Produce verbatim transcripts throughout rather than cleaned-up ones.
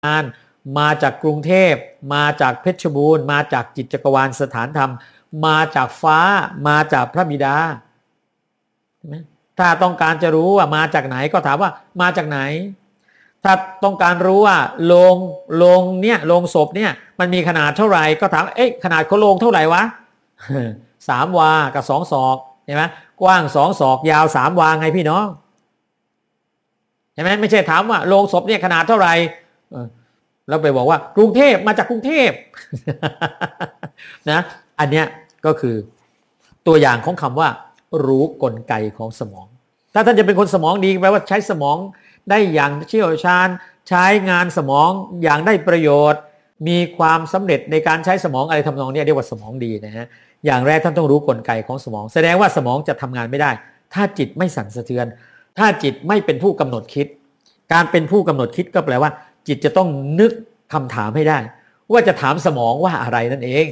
านมาจากกรุงเทพมาจากเพชรบูรณ์มาจากจิตจักรวาลสถานธรรมมาจากฟ้ามาจากพระบิดาถ้าต้องการจะรู้ว่ามาจากไหนก็ถามว่ามาจากไหนถ้าต้องการรู้ว่าโลงโลงเนี่ยโลงศพเนี่ยมันมีขนาดเท่าไหร่ก็ถามเอ๊ะขนาดของโลงเท่าไหร่วะสามวากับสองศอกเห็นไหมกว้างสองศอกยาวสามวาไงพี่น้องเห็นไหมไม่ใช่ถามว่าโลงศพเนี่ยขนาดเท่าไหร่แล้วไปบอกว่ากรุงเทพมาจากกรุงเทพนะอันเนี้ยก็คือตัวอย่างของคำว่ารู้กลไกของสมองถ้าท่านจะเป็นคนสมองดีแปลว่าใช้สมองได้อย่างเชี่ยวชาญใช้งานสมองอย่างได้ประโยชน์มีความสำเร็จในการใช้สมองอะไรทำนองนี้เรียกว่าสมองดีนะฮะอย่างแรกท่านต้องรู้กลไกของสมองแสดงว่าสมองจะทำงานไม่ได้ถ้าจิตไม่สั่นสะเทือนถ้าจิตไม่เป็นผู้กำหนดคิดการเป็นผู้กำหนดคิดก็แปลว่าจิตจะต้องนึกคำถามให้ได้ว่าจะถามสมองว่าอะไรนั่นเอง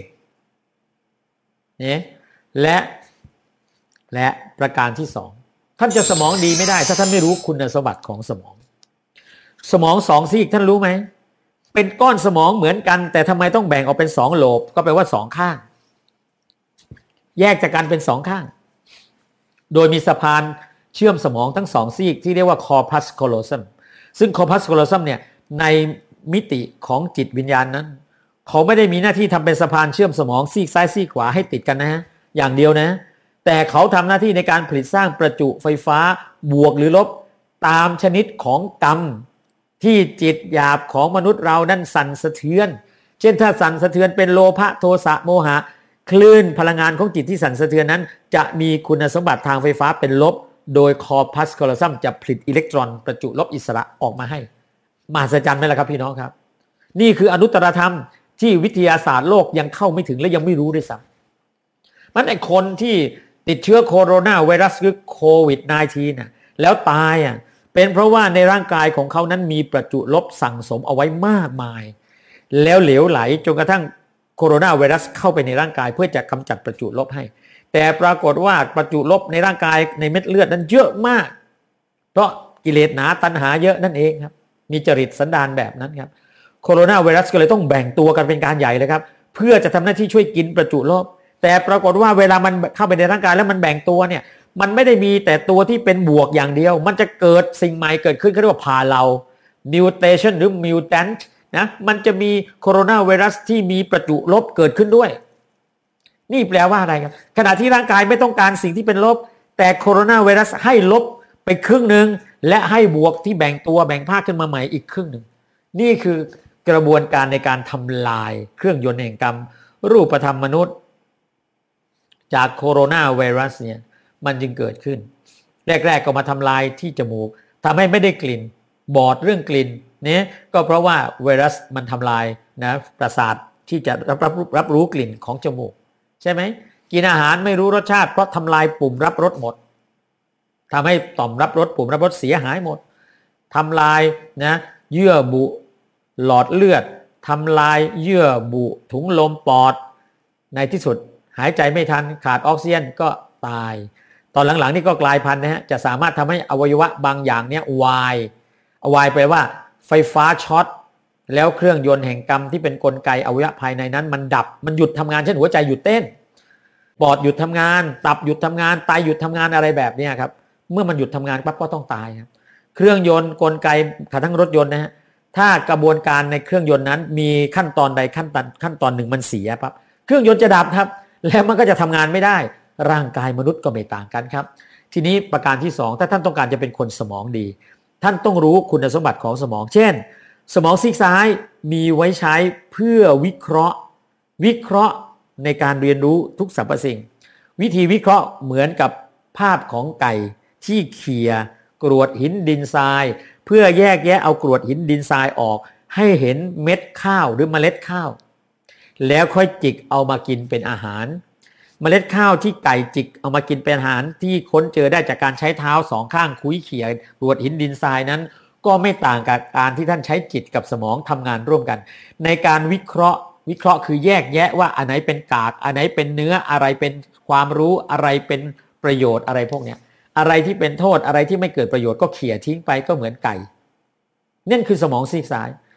เนี่ยและและประการที่สองท่านจะสมองดีไม่ได้ถ้าท่านไม่รู้คุณสมบัติของสมองสมองสองซีกท่านรู้ไหมเป็นก้อนสมองเหมือนกันแต่ทำไมต้องแบ่งออกเป็นสองโลบก็แปลว่าสองข้างแยกจากกันเป็นสองข้างโดยมีสะพานเชื่อมสมองทั้งสองซีกที่เรียกว่า corpus callosum ซึ่ง corpus callosum เนี่ยในมิติของจิตวิญญาณนั้นเขาไม่ได้มีหน้าที่ทำเป็นสะพานเชื่อมสมองซีกซ้ายซีกขวาให้ติดกันนะฮะอย่างเดียวนะแต่เขาทำหน้าที่ในการผลิตสร้างประจุไฟฟ้าบวกหรือลบตามชนิดของกรรมที่จิตหยาบของมนุษย์เรานั้นสั่นสะเทือนเช่นถ้าสั่นสะเทือนเป็นโลภะโทสะโมหะคลื่นพลังงานของจิตที่สั่นสะเทือนนั้นจะมีคุณสมบัติทางไฟฟ้าเป็นลบโดย corpus callosum จะผลิตอิเล็กตรอนประจุลบอิสระออกมาให้มหัศจรรย์ไหมล่ะครับพี่น้องครับนี่คืออนุตตรธรรมที่วิทยาศาสตร์โลกยังเข้าไม่ถึงและยังไม่รู้ด้วยซ้ำมันไอคนที่ติดเชื้อโคโรนาไวรัสหรือโควิด สิบเก้า น่ะแล้วตายอ่ะเป็นเพราะว่าในร่างกายของเขานั้นมีประจุลบสั่งสมเอาไว้มากมายแล้วเหลวไหลจนกระทั่งโคโรนาไวรัสเข้าไปในร่างกายเพื่อจะกำจัดประจุลบให้แต่ปรากฏว่าประจุลบในร่างกายในเม็ดเลือดนั้นเยอะมากเพราะกิเลสหนาตัณหาเยอะนั่นเองครับมีจริตสันดานแบบนั้นครับโคโรนาไวรัสก็เลยต้องแบ่งตัวกันเป็นการใหญ่เลยครับเพื่อจะทำหน้าที่ช่วยกินประจุลบแต่ปรากฏว่าเวลามันเข้าไปในร่างกายแล้วมันแบ่งตัวเนี่ยมันไม่ได้มีแต่ตัวที่เป็นบวกอย่างเดียวมันจะเกิดสิ่งใหม่เกิดขึ้นเขาเรียกว่าพาเลา mutation หรือ mutant นะมันจะมีโคโรนาไวรัสที่มีประจุลบเกิดขึ้นด้วยนี่แปลว่าอะไรครับขณะที่ร่างกายไม่ต้องการสิ่งที่เป็นลบแต่โคโรนาไวรัสให้ลบไปครึ่งหนึ่งและให้บวกที่แบ่งตัวแบ่งภาคขึ้นมาใหม่อีกครึ่งหนึ่งนี่คือกระบวนการในการทำลายเครื่องยนต์แห่งกรรมรูปธรรมมนุษย์จากโคโรนาไวรัสเนี่ยมันจึงเกิดขึ้นแรกๆก็มาทำลายที่จมูกทำให้ไม่ได้กลิ่นบอดเรื่องกลิ่นเนี่ยก็เพราะว่าไวรัสมันทำลายนะประสาทที่จะรับรับรับรู้กลิ่นของจมูกใช่ไหมกินอาหารไม่รู้รสชาติเพราะทำลายปุ่มรับรสหมดทำให้ต่อมรับรสปุ่มรับรสเสียหายหมดทำลายนะเยื่อบุหลอดเลือดทำลายเยื่อบุถุงลมปอดในที่สุดหายใจไม่ทันขาดออกซิเจนก็ตายตอนหลังๆนี่ก็กลายพันธุ์นะฮะจะสามารถทำให้อวัยวะบางอย่างเนี้ยวายวายไปว่าไฟฟ้าช็อตแล้วเครื่องยนต์แห่งกรรมที่เป็นกลไกอวัยวะภายในนั้นมันดับมันหยุดทำงานเช่นหัวใจหยุดเต้นปอดหยุดทำงานตับหยุดทำงานไตหยุดทำงานอะไรแบบนี้ครับเมื่อมันหยุดทำงานปั๊บก็ต้องตายครับเครื่องยนต์กลไกกระทั่งรถยนต์นะฮะถ้ากระบวนการในเครื่องยนต์นั้นมีขั้นตอนใดขั้นตอนขั้นตอนหนึ่งมันเสียปั๊บเครื่องยนต์จะดับครับแล้วมันก็จะทำงานไม่ได้ร่างกายมนุษย์ก็ไม่ต่างกันครับทีนี้ประการที่สองถ้าท่านต้องการจะเป็นคนสมองดีท่านต้องรู้คุณสมบัติของสมองเช่นสมองซีกซ้ายมีไว้ใช้เพื่อวิเคราะห์วิเคราะห์ในการเรียนรู้ทุกสรรพสิ่งวิธีวิเคราะห์เหมือนกับภาพของไก่ที่เขี่ยกรวดหินดินทรายเพื่อแยกแยะเอากรวดหินดินทรายออกให้เห็นเม็ดข้าวหรือเมล็ดข้าวแล้วค่อยจิกเอามากินเป็นอาหารเมล็ดข้าวที่ไก่จิกเอามากินเป็นอาหารที่ค้นเจอได้จากการใช้เท้าสองข้างคุ้ยเขี่ยกรวดหินดินทรายนั้นก็ไม่ต่างกับการที่ท่านใช้จิตกับสมองทำงานร่วมกันในการวิเคราะห์วิเคราะห์คือแยกแยะว่าอันไหนเป็นกากอันไหนเป็นเนื้ออะไรเป็นความรู้อะไรเป็นประโยชน์อะไรพวกเนี้ยอะไรที่เป็นโทษอะไรที่ไม่เกิดประโยชน์ก็เขี่ยทิ้งไปก็เหมือนไก่นั่นคือสมองซีกซ้าย